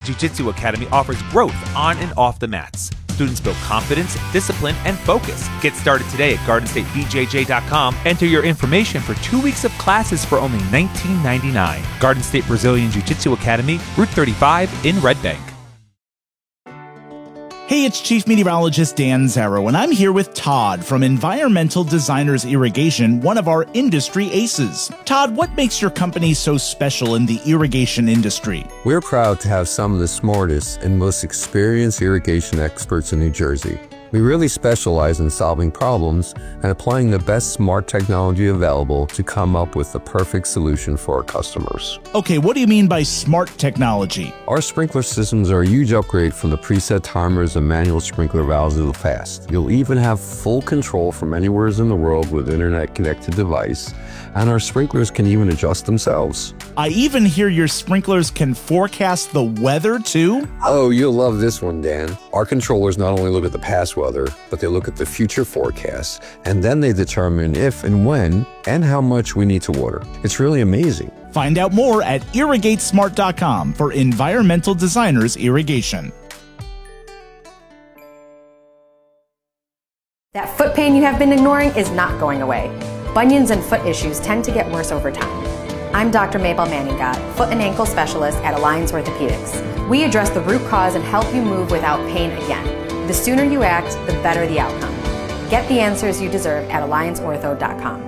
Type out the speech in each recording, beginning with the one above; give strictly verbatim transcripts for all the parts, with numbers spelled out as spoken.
Jiu-Jitsu Academy offers growth on and off the mats. Students build confidence, discipline, and focus. Get started today at garden state b j j dot com. Enter your information for two weeks of classes for only nineteen ninety-nine dollars. Garden State Brazilian Jiu-Jitsu Academy, Route thirty-five in Red Bank. Hey, it's Chief Meteorologist Dan Zarrow, and I'm here with Todd from Environmental Designers Irrigation, one of our industry aces. Todd, what makes your company so special in the irrigation industry? We're proud to have some of the smartest and most experienced irrigation experts in New Jersey. We really specialize in solving problems and applying the best smart technology available to come up with the perfect solution for our customers. Okay, what do you mean by smart technology? Our sprinkler systems are a huge upgrade from the preset timers and manual sprinkler valves of the past. You'll even have full control from anywhere in the world with an internet-connected device, and our sprinklers can even adjust themselves. I even hear your sprinklers can forecast the weather, too? Oh, you'll love this one, Dan. Our controllers not only look at the past weather, but they look at the future forecasts, and then they determine if and when and how much we need to water. It's really amazing. Find out more at irrigate smart dot com for Environmental Designers Irrigation. That foot pain you have been ignoring is not going away. Bunions and foot issues tend to get worse over time. I'm Doctor Mabel Manningot, foot and ankle specialist at Alliance Orthopedics. We address the root cause and help you move without pain again. The sooner you act, the better the outcome. Get the answers you deserve at alliance ortho dot com.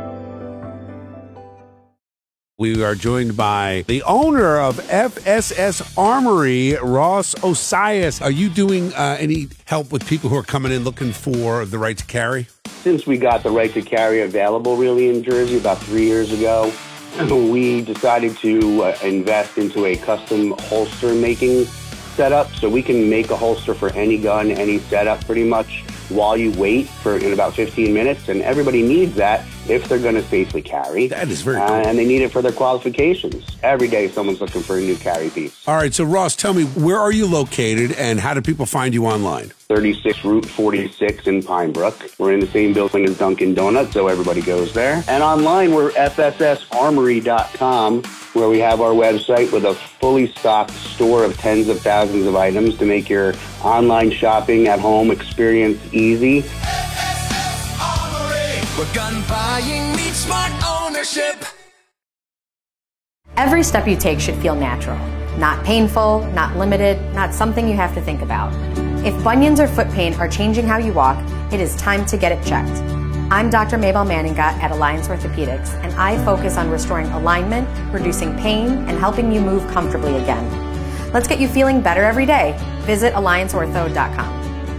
We are joined by the owner of F S S Armory, Ross Osias. Are you doing uh, any help with people who are coming in looking for the right to carry? Since we got the right to carry available really in Jersey about three years ago, we decided to uh, invest into a custom holster making setup, so we can make a holster for any gun, any setup pretty much while you wait for in about fifteen minutes, and everybody needs that if they're going to safely carry. That is very cool. Uh, and they need it for their qualifications. Every day someone's looking for a new carry piece. All right, so Ross, tell me, where are you located and how do people find you online? thirty-six Route forty-six in Pine Brook. We're in the same building as Dunkin' Donuts, so everybody goes there. And online, we're f s s armory dot com, where we have our website with a fully stocked store of tens of thousands of items to make your online shopping at home experience easy. F S S Armory, where gun buying meets smart ownership. Every step you take should feel natural. Not painful, not limited, not something you have to think about. If bunions or foot pain are changing how you walk, it is time to get it checked. I'm Doctor Mabel Manningot at Alliance Orthopedics, and I focus on restoring alignment, reducing pain, and helping you move comfortably again. Let's get you feeling better every day. Visit alliance ortho dot com.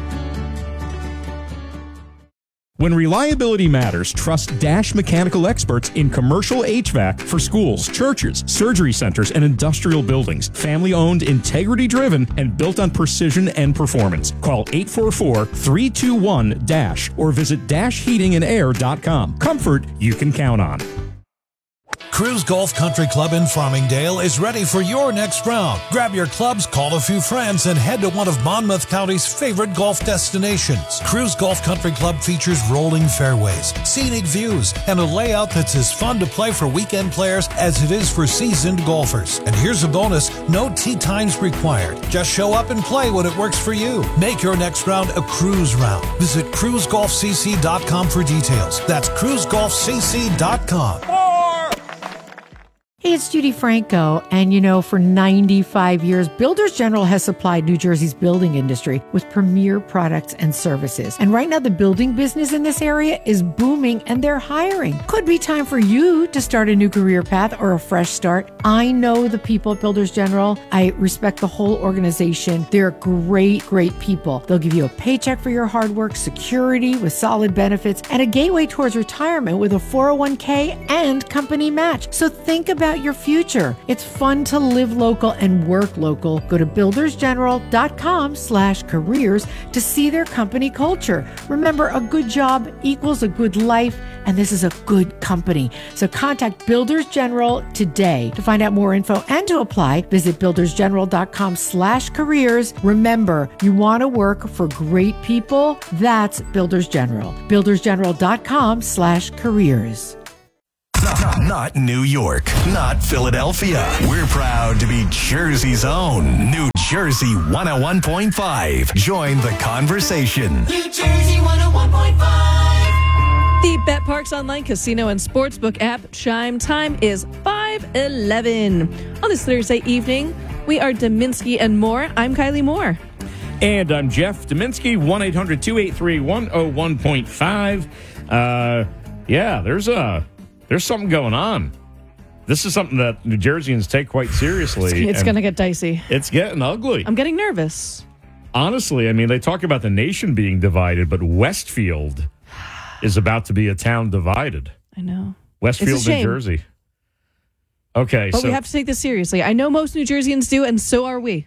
When reliability matters, trust Dash Mechanical experts in commercial H V A C for schools, churches, surgery centers, and industrial buildings. Family-owned, integrity-driven, and built on precision and performance. Call eight four four, three two one, DASH or visit dash heating and air dot com. Comfort you can count on. Cruise Golf Country Club in Farmingdale is ready for your next round. Grab your clubs, call a few friends, and head to one of Monmouth County's favorite golf destinations. Cruise Golf Country Club features rolling fairways, scenic views, and a layout that's as fun to play for weekend players as it is for seasoned golfers. And here's a bonus, no tee times required. Just show up and play when it works for you. Make your next round a cruise round. Visit cruise golf c c dot com for details. That's cruise golf c c dot com. Hey, it's Judy Franco, and you know, for ninety-five years, Builders General has supplied New Jersey's building industry with premier products and services. And right now, the building business in this area is booming, and they're hiring. Could be time for you to start a new career path or a fresh start. I know the people at Builders General. I respect the whole organization. They're great, great people. They'll give you a paycheck for your hard work, security with solid benefits, and a gateway towards retirement with a four oh one k and company match. So think about your future. It's fun to live local and work local. Go to builders general dot com slash careers to see their company culture. Remember, a good job equals a good life, and this is a good company. So contact Builders General today. To find out more info and to apply, visit builders general dot com slash careers. Remember, you want to work for great people? That's Builders General. builders general dot com slash careers. Not, not New York, not Philadelphia. We're proud to be Jersey's own New Jersey one oh one point five. Join the conversation. New Jersey one oh one point five. The BetParx Online Casino and Sportsbook app Chime time is five eleven. On this Thursday evening, we are Dominski and Moore. I'm Kylie Moore. And I'm Jeff Dominski, one eight hundred two eight three one oh one point five. Uh, yeah, there's a there's something going on. This is something that New Jerseyans take quite seriously. It's going to get dicey. It's getting ugly. I'm getting nervous. Honestly, I mean, they talk about the nation being divided, but Westfield is about to be a town divided. I know. Westfield, New Jersey. Okay, but so we have to take this seriously. I know most New Jerseyans do, and so are we.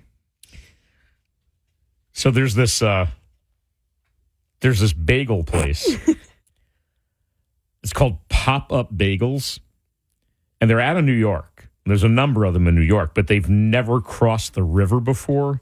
So there's this uh, there's this bagel place. It's called Pop-Up Bagels, and they're out of New York. There's a number of them in New York, but they've never crossed the river before.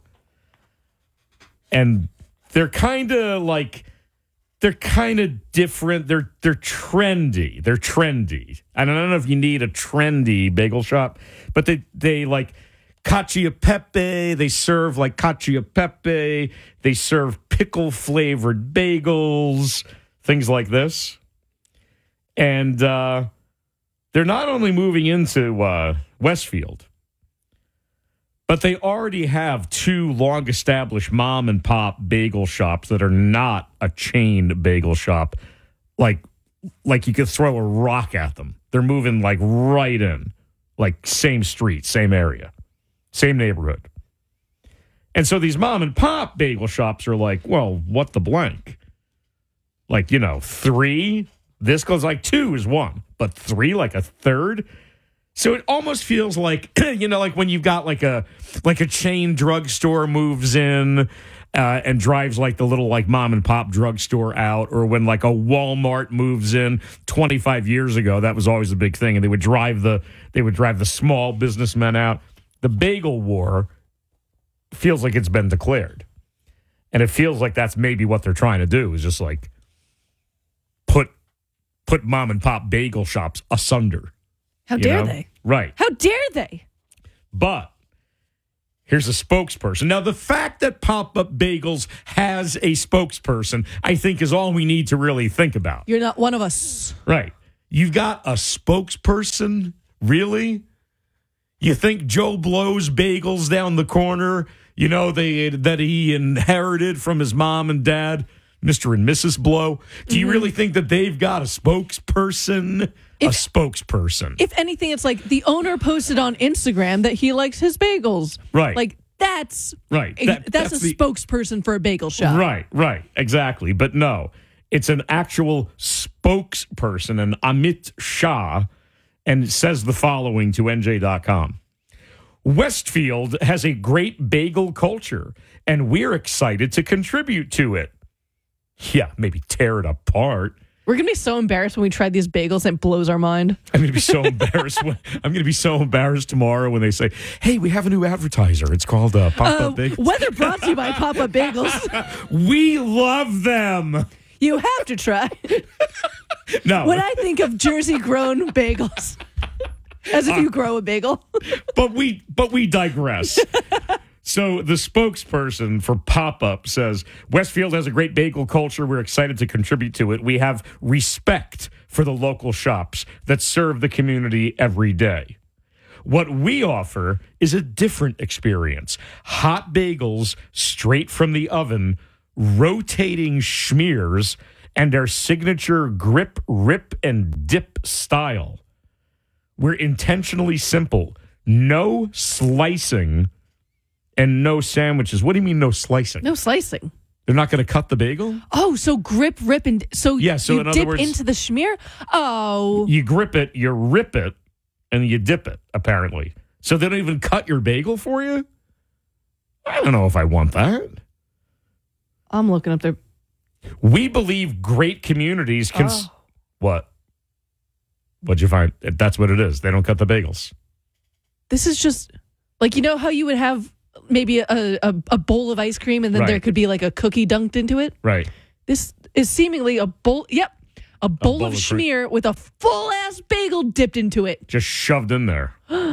And they're kind of like, they're kind of different. They're they're trendy. They're trendy. I don't know if you need a trendy bagel shop, but they they like cacio e pepe. They serve like cacio e pepe. They serve pickle flavored bagels, things like this. And uh, they're not only moving into uh, Westfield, but they already have two long-established mom-and-pop bagel shops that are not a chain bagel shop. Like, like you could throw a rock at them. They're moving, like, right in. Like, same street, same area, same neighborhood. And so these mom-and-pop bagel shops are like, well, what the blank? Like, you know, three? This goes like two is one, but three like a third. So it almost feels like, you know, like when you've got like a like a chain drugstore moves in uh, and drives like the little like mom and pop drugstore out, or when like a Walmart moves in twenty-five years ago. That was always a big thing, and they would drive the they would drive the small businessmen out. The bagel war feels like it's been declared, and it feels like that's maybe what they're trying to do is just like put. Put mom and pop bagel shops asunder. How dare know? they? Right. How dare they? But here's a spokesperson. Now, the fact that Pop-Up Bagels has a spokesperson, I think, is all we need to really think about. You're not one of us. Right. You've got a spokesperson? Really? You think Joe Blow's Bagels down the corner, you know, they that he inherited from his mom and dad, Mister and Missus Blow. Do you mm-hmm. really think that they've got a spokesperson? If, a spokesperson. If anything, it's like the owner posted on Instagram that he likes his bagels. Right. Like that's right. A, that, that's, that's a the, spokesperson for a bagel shop. Right, right. Exactly. But no, it's an actual spokesperson, an Amit Shah, and it says the following to N J dot com. Westfield has a great bagel culture, and we're excited to contribute to it. Yeah, maybe tear it apart. We're going to be so embarrassed when we try these bagels. It blows our mind. I'm going to be so embarrassed. When, I'm going to be so embarrassed tomorrow when they say, hey, we have a new advertiser. It's called uh, Pop-Up uh, Bagels. Weather brought to you by Pop-Up Bagels. We love them. You have to try. No. When I think of Jersey-grown bagels, as if uh, you grow a bagel. but we, but we digress. So the spokesperson for Pop-Up says, Westfield has a great bagel culture. We're excited to contribute to it. We have respect for the local shops that serve the community every day. What we offer is a different experience. Hot bagels straight from the oven, rotating schmears, and our signature grip, rip, and dip style. We're intentionally simple. No slicing and no sandwiches. What do you mean no slicing? No slicing. They're not going to cut the bagel? Oh, so grip, rip, and so, yeah, so you in dip other words, into the schmear? Oh. You grip it, you rip it, and you dip it, apparently. So they don't even cut your bagel for you? I don't know if I want that. I'm looking up there. We believe great communities can... Oh. What? What'd you find? That's what it is. They don't cut the bagels. This is just... Like, you know how you would have maybe a, a, a bowl of ice cream and then right. there could be like a cookie dunked into it? Right. This is seemingly a bowl... Yep. A bowl, a bowl of, of schmear with a full-ass bagel dipped into it. Just shoved in there.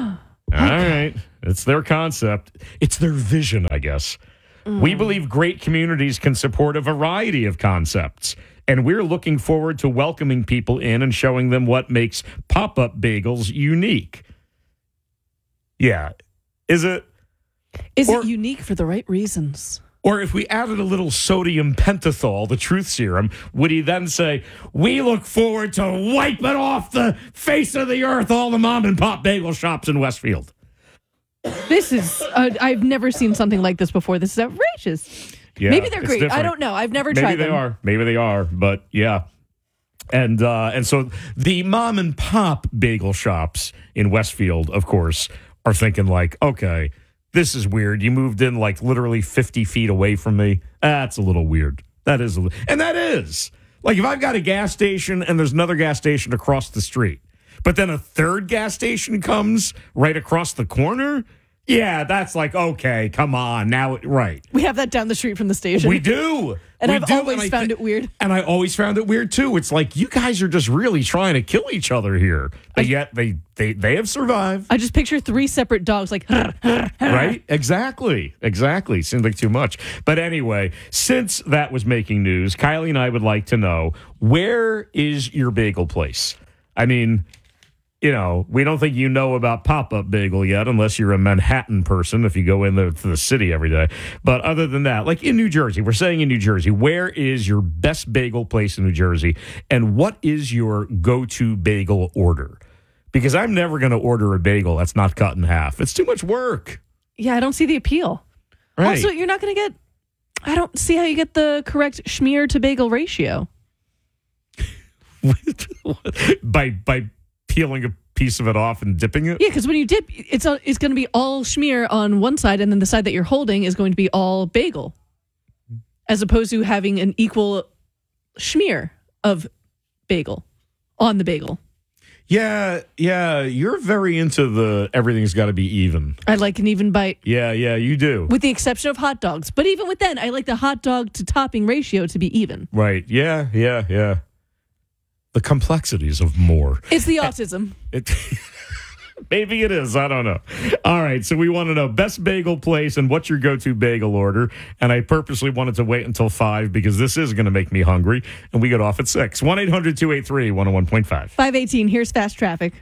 All right. It's their concept. It's their vision, I guess. Mm. We believe great communities can support a variety of concepts. And we're looking forward to welcoming people in and showing them what makes pop-up bagels unique. Yeah. Is it? Is or, it unique for the right reasons? Or if we added a little sodium pentothal, the truth serum, would he then say, we look forward to wiping off the face of the earth all the mom and pop bagel shops in Westfield? This is, uh, I've never seen something like this before. This is outrageous. Yeah, Maybe they're great. Different. I don't know. I've never Maybe tried them. Maybe they are. Maybe they are. But yeah. And uh, and so the mom and pop bagel shops in Westfield, of course, are thinking like, okay, this is weird. You moved in like literally fifty feet away from me. That's a little weird. That is. A li- and that is. Like if I've got a gas station and there's another gas station across the street, but then a third gas station comes right across the corner. Yeah, that's like, okay, come on. Now, right. We have that down the street from the station. We do. And we I've do, always and found th- it weird. And I always found it weird, too. It's like, you guys are just really trying to kill each other here. But I, yet, they, they, they have survived. I just picture three separate dogs like... Right? Exactly. Exactly. Seems like too much. But anyway, since that was making news, Kylie and I would like to know, where is your bagel place? I mean... You know, we don't think you know about Pop-Up Bagel yet, unless you're a Manhattan person, if you go in the, to the city every day. But other than that, like in New Jersey, we're saying in New Jersey, where is your best bagel place in New Jersey? And what is your go-to bagel order? Because I'm never going to order a bagel that's not cut in half. It's too much work. Yeah, I don't see the appeal. Right. Also, you're not going to get... I don't see how you get the correct schmear to bagel ratio. by by... peeling a piece of it off and dipping it? Yeah, because when you dip, it's a, it's going to be all schmear on one side, and then the side that you're holding is going to be all bagel, as opposed to having an equal schmear of bagel on the bagel. Yeah, yeah, you're very into the everything's got to be even. I like an even bite. Yeah, yeah, you do. With the exception of hot dogs. But even with that, I like the hot dog to topping ratio to be even. Right, yeah, yeah, yeah. The complexities of more. It's the autism. It, maybe it is. I don't know. All right. So we want to know best bagel place and what's your go-to bagel order. And I purposely wanted to wait until five because this is going to make me hungry. And we get off at six. one eight hundred two eight three one oh one point five. five eighteen. Here's fast traffic.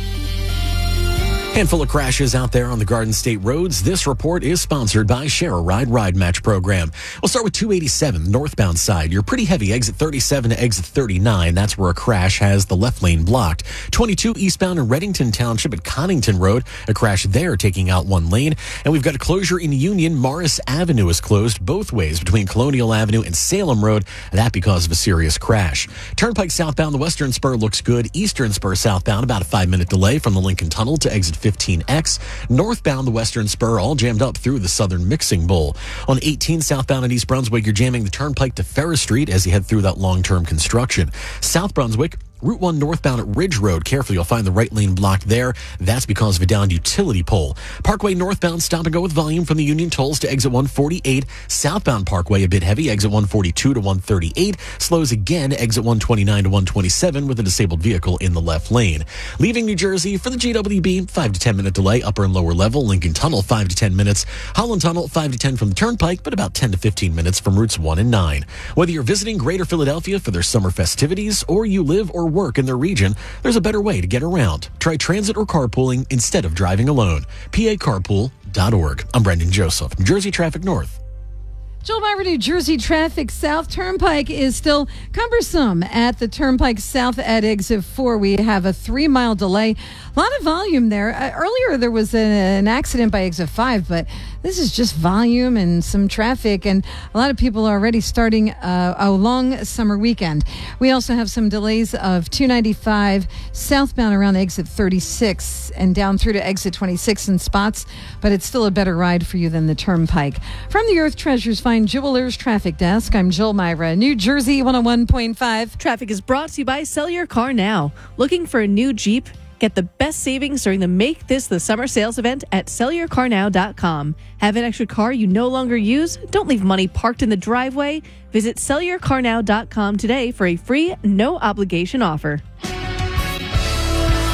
Handful of crashes out there on the Garden State roads. This report is sponsored by Share a Ride Ride Match program. We'll start with two eighty-seven, northbound side. You're pretty heavy, exit thirty-seven to exit thirty-nine. That's where a crash has the left lane blocked. twenty-two eastbound in Reddington Township at Connington Road. A crash there taking out one lane. And we've got a closure in Union. Morris Avenue is closed both ways between Colonial Avenue and Salem Road. That because of a serious crash. Turnpike southbound, the western spur looks good. Eastern spur southbound, about a five minute delay from the Lincoln Tunnel to exit fifteen X. Northbound, the western spur all jammed up through the southern mixing bowl. On eighteen southbound in East Brunswick, you're jamming the turnpike to Ferris Street as you head through that long-term construction. South Brunswick, Route one northbound at Ridge Road. Carefully, you'll find the right lane blocked there. That's because of a downed utility pole. Parkway northbound, stop and go with volume from the Union tolls to exit one forty-eight. Southbound Parkway, a bit heavy, exit one forty-two to one thirty-eight. Slows again, exit one twenty-nine to one twenty-seven with a disabled vehicle in the left lane. Leaving New Jersey for the G W B, five to ten minute delay, upper and lower level. Lincoln Tunnel, five to ten minutes. Holland Tunnel, five to ten from the Turnpike, but about ten to fifteen minutes from routes one and nine. Whether you're visiting Greater Philadelphia for their summer festivities or you live or work in their region, there's a better way to get around. Try transit or carpooling instead of driving alone. P A carpool dot org. I'm Brendan Joseph, New Jersey Traffic North. Joel Meyer, New Jersey traffic. South Turnpike is still cumbersome at the Turnpike South at exit four. We have a three mile delay. A lot of volume there. Uh, earlier there was an, an accident by exit five, but this is just volume and some traffic, and a lot of people are already starting uh, a long summer weekend. We also have some delays of two ninety-five southbound around exit thirty-six and down through to exit twenty-six in spots, but it's still a better ride for you than the Turnpike. From the Earth Treasures Find Jewelers Traffic Desk, I'm Jill Myra, New Jersey one oh one point five. Traffic is brought to you by Sell Your Car Now. Looking for a new Jeep? Get the best savings during the Make This the Summer sales event at sell your car now dot com. Have an extra car you no longer use? Don't leave money parked in the driveway. Visit sell your car now dot com today for a free, no obligation offer.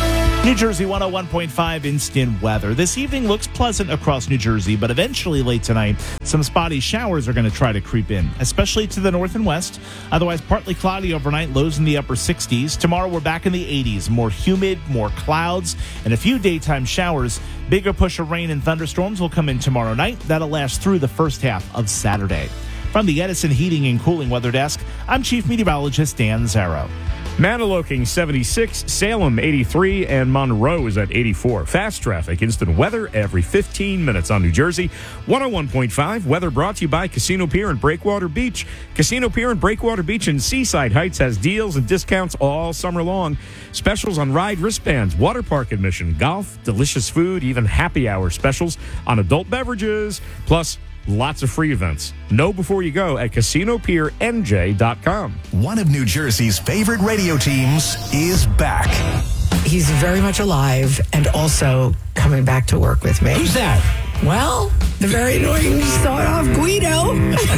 New Jersey one oh one point five instant weather. This evening looks pleasant across New Jersey, but eventually late tonight, some spotty showers are going to try to creep in, especially to the north and west. Otherwise, partly cloudy overnight, lows in the upper sixties. Tomorrow, we're back in the eighties. More humid, more clouds, and a few daytime showers. Bigger push of rain and thunderstorms will come in tomorrow night. That'll last through the first half of Saturday. From the Edison Heating and Cooling Weather Desk, I'm Chief Meteorologist Dan Zarrow. Mantoloking seventy-six, Salem eighty-three, and Monroe is at eighty-four. Fast traffic, instant weather every fifteen minutes on New Jersey. one oh one point five, weather brought to you by Casino Pier and Breakwater Beach. Casino Pier and Breakwater Beach in Seaside Heights has deals and discounts all summer long. Specials on ride wristbands, water park admission, golf, delicious food, even happy hour specials on adult beverages. Plus, lots of free events. Know before you go at casino pier n j dot com. One of New Jersey's favorite radio teams is back. He's very much alive and also coming back to work with me. Who's that? Well, the very annoying start off Guido.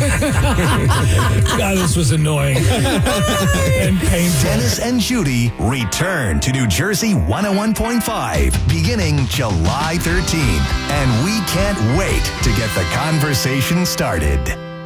God, this was annoying and painful. Dennis and Judy return to New Jersey one oh one point five beginning July thirteenth. And we can't wait to get the conversation started.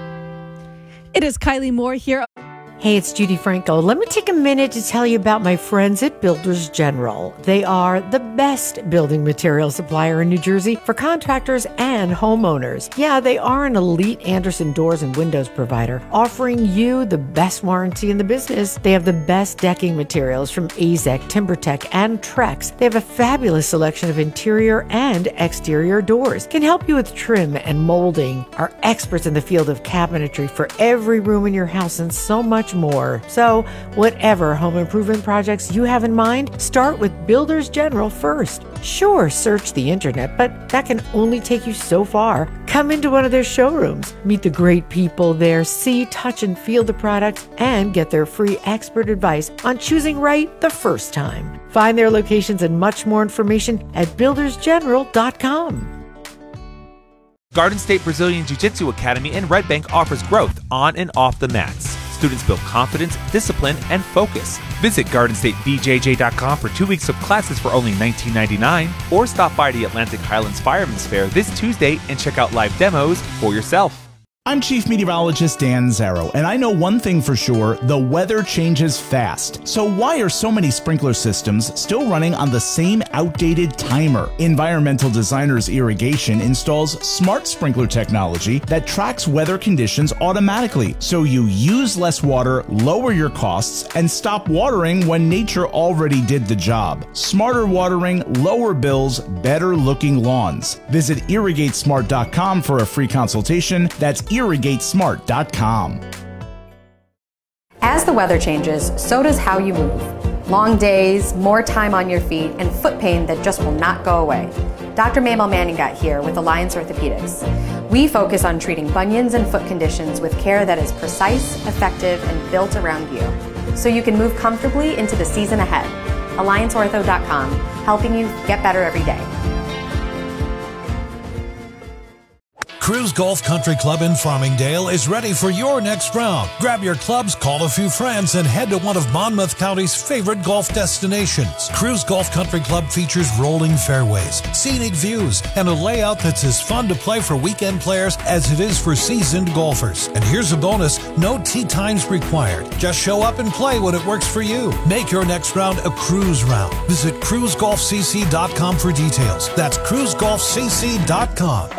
It is Kylie Moore here. Hey, it's Judy Franco. Let me take a minute to tell you about my friends at Builders General. They are the best building material supplier in New Jersey for contractors and homeowners. Yeah, they are an elite Andersen doors and windows provider, offering you the best warranty in the business. They have the best decking materials from Azek, TimberTech, and Trex. They have a fabulous selection of interior and exterior doors. Can help you with trim and molding. Are experts in the field of cabinetry for every room in your house and so much more. So, whatever home improvement projects you have in mind, start with Builders General first. Sure, search the internet, but that can only take you so far. Come into one of their showrooms, meet the great people there, see, touch, and feel the products, and get their free expert advice on choosing right the first time. Find their locations and much more information at builders general dot com. Garden State Brazilian Jiu-Jitsu Academy in Red Bank offers growth on and off the mats. Students build confidence, discipline, and focus. Visit garden state b j j dot com for two weeks of classes for only nineteen ninety-nine dollars or stop by the Atlantic Highlands Firemen's Fair this Tuesday and check out live demos for yourself. I'm Chief Meteorologist Dan Zarrow, and I know one thing for sure, the weather changes fast. So why are so many sprinkler systems still running on the same outdated timer? Environmental Designers Irrigation installs smart sprinkler technology that tracks weather conditions automatically, so you use less water, lower your costs, and stop watering when nature already did the job. Smarter watering, lower bills, better looking lawns. Visit irrigate smart dot com for a free consultation. That's irrigate smart dot com. As the weather changes, so does how you move. Long days, more time on your feet, and foot pain that just will not go away. Doctor Mabel Manningat here with Alliance Orthopedics. We focus on treating bunions and foot conditions with care that is precise, effective, and built around you, so you can move comfortably into the season ahead. alliance ortho dot com, helping you get better every day. Cruise Golf Country Club in Farmingdale is ready for your next round. Grab your clubs, call a few friends, and head to one of Monmouth County's favorite golf destinations. Cruise Golf Country Club features rolling fairways, scenic views, and a layout that's as fun to play for weekend players as it is for seasoned golfers. And here's a bonus, no tee times required. Just show up and play when it works for you. Make your next round a cruise round. Visit cruise golf c c dot com for details. That's cruise golf c c dot com.